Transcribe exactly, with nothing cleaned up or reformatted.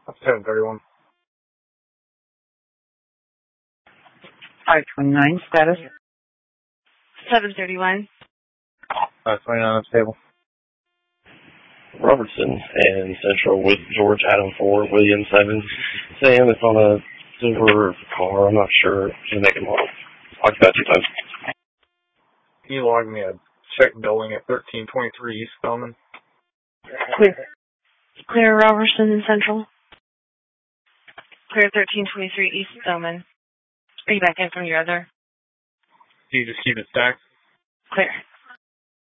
seven thirty-one. five twenty-nine, status. seven thirty-one. five twenty-nine on the table. Robertson and Central with George Adam four, William seven. Sam, it's on a silver car, I'm not sure. Should make it model. Talked about two times. Can you log me a check billing at thirteen twenty-three East Spelman? Clear. Clear Robertson and Central. Clear thirteen twenty-three East Spelman. Are you back in from your other? Do you just keep it stacked? Clear.